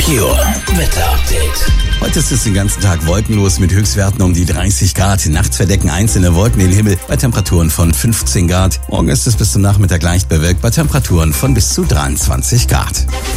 Meteo Wetter-Update. Heute ist es den ganzen Tag wolkenlos mit Höchstwerten um die 30 Grad. Nachts verdecken einzelne Wolken den Himmel bei Temperaturen von 15 Grad. Morgen ist es bis zum Nachmittag leicht bewölkt bei Temperaturen von bis zu 23 Grad.